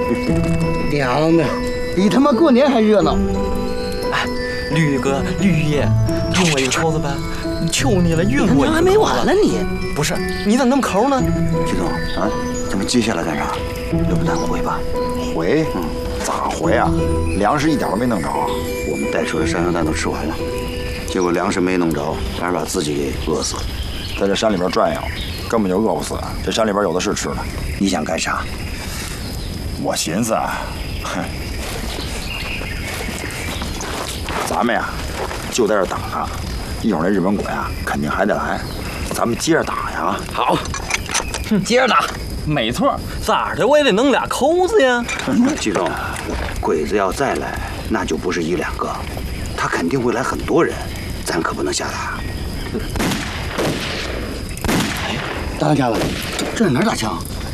娘的，比他妈过年还热闹！ 哎，驴哥、驴爷，运我一口子吧，求你了，运我一口子。 还没完了你？ 不是，你咋那么抠呢？ 徐总啊，咱们接下来干啥？要不咱回吧？ 回？咋回啊？粮食一点都没弄着。 我们带出的山药蛋都吃完了，结果粮食没弄着，反而把自己给饿死了。 在这山里边转悠，根本就饿不死。这山里边有的是吃的。 你想干啥？ 我寻思，咱们呀，就在这等着。一会儿那日本鬼啊，肯定还得来，咱们接着打呀。 好，接着打。没错，咋的我也得弄俩扣子呀。 季总，鬼子要再来，那就不是一两个，他肯定会来很多人，咱可不能瞎打。 大当家了，这是哪儿打枪？